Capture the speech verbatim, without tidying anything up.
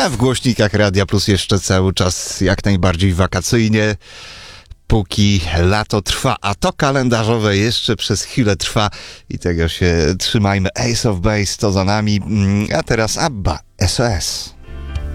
A w głośnikach Radia Plus jeszcze cały czas jak najbardziej wakacyjnie, póki lato trwa, a to kalendarzowe jeszcze przez chwilę trwa i tego się trzymajmy. Ace of Base to za nami, a teraz ABBA, S O S.